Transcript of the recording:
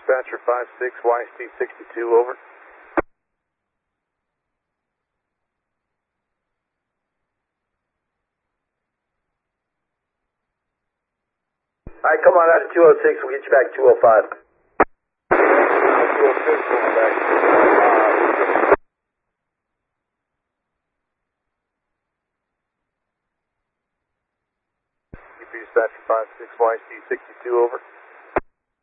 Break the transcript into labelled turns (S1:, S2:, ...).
S1: Dispatcher 5-6, YST 62, over.
S2: Alright, come on out to 206, we'll get you back 205.
S1: 206, going back. UP Dispatcher 5-6, YST 62, over.